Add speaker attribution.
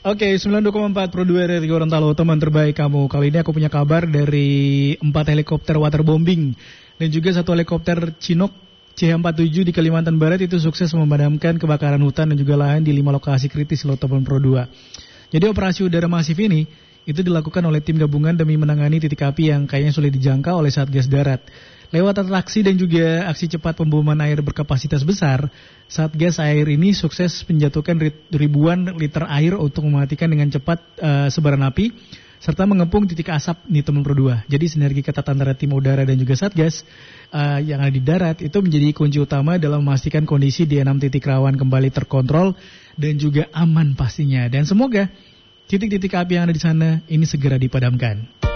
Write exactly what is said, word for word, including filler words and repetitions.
Speaker 1: Oke, sembilan puluh dua koma empat Pro dua dari Gorontalo, teman terbaik kamu. Kali ini aku punya kabar dari empat helikopter waterbombing dan juga satu helikopter Chinook C H empat puluh tujuh di Kalimantan Barat itu sukses memadamkan kebakaran hutan dan juga lahan di lima lokasi kritis loh teman Pro dua. Jadi operasi udara masif ini itu dilakukan oleh tim gabungan demi menangani titik api yang kayaknya sulit dijangkau oleh Satgas Darat. Lewat atraksi dan juga aksi cepat pemboman air berkapasitas besar, Satgas Air ini sukses menjatuhkan ribuan liter air untuk mematikan dengan cepat uh, sebaran api, serta mengepung titik asap di teman Pro dua. Jadi sinergi ketat antara tim udara dan juga Satgas uh, yang ada di darat itu menjadi kunci utama dalam memastikan kondisi di enam titik rawan kembali terkontrol dan juga aman pastinya. Dan semoga titik-titik api yang ada di sana ini segera dipadamkan.